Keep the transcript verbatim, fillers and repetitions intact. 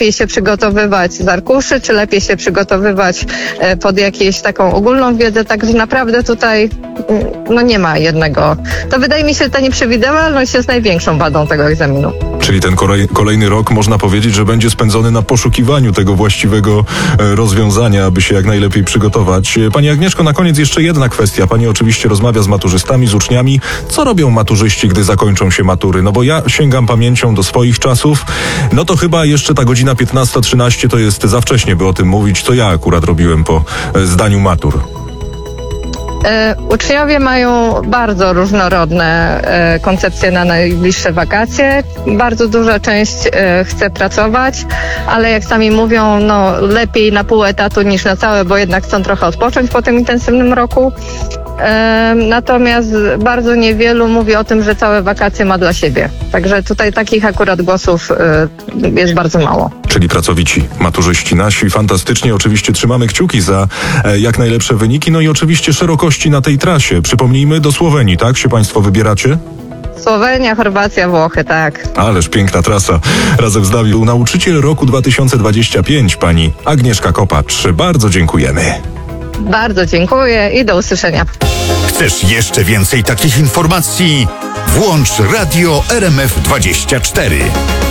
lepiej się przygotowywać z arkuszy, czy lepiej się przygotowywać pod jakąś taką ogólną wiedzę, także naprawdę tutaj no nie ma jednego. To wydaje mi się, że ta nieprzewidywalność jest największą wadą tego egzaminu. Czyli ten kolejny rok można powiedzieć, że będzie spędzony na poszukiwaniu tego właściwego rozwiązania, aby się jak najlepiej przygotować. Pani Agnieszko, na koniec jeszcze jedna kwestia. Pani oczywiście rozmawia z maturzystami, z uczniami. Co robią maturzyści, gdy zakończą się matury? No bo ja sięgam pamięcią do swoich czasów. No to chyba jeszcze ta godzina piętnasta trzynaście to jest za wcześnie, by o tym mówić. Co ja akurat robiłem po zdaniu matur. E, uczniowie mają bardzo różnorodne e, koncepcje na najbliższe wakacje. Bardzo duża część e, chce pracować, ale jak sami mówią, no lepiej na pół etatu niż na całe, bo jednak chcą trochę odpocząć po tym intensywnym roku. E, natomiast bardzo niewielu mówi o tym, że całe wakacje ma dla siebie. Także tutaj takich akurat głosów e, jest bardzo mało. Czyli pracowici maturzyści nasi. Fantastycznie. Oczywiście trzymamy kciuki za e, jak najlepsze wyniki. No i oczywiście szerokości na tej trasie. Przypomnijmy, do Słowenii, tak? Się Państwo wybieracie? Słowenia, Chorwacja, Włochy, tak. Ależ piękna trasa. Razem z nami był nauczyciel roku dwa tysiące dwudziesty piąty, pani Agnieszka Kopacz. Bardzo dziękujemy. Bardzo dziękuję i do usłyszenia. Chcesz jeszcze więcej takich informacji? Włącz Radio R M F dwadzieścia cztery.